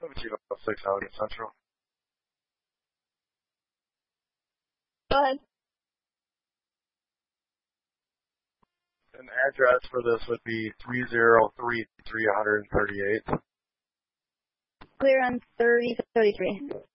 1706 Elliott Central. Go ahead. An address for this would be 3033 138. Clear on 3033.